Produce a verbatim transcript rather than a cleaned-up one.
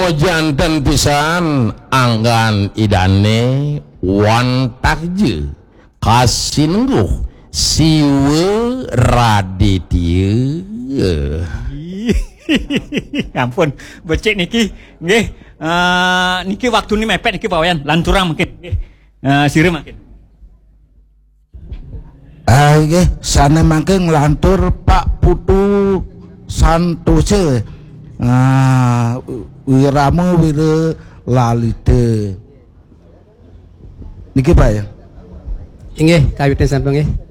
janten pisan anggan idane wantakje kasinungguh siwe Raditya. Ampun, becek niki, nggih. Uh, niki waktu ini mepet niki pawayan, lanturang mungkin. Uh, Sire makin. Ah, nggih, sana mangke nglantur Pak Putu Santose. Ah, wirama wira lalite. Niki Pak ya. Inggih, kawiten sampun nggih.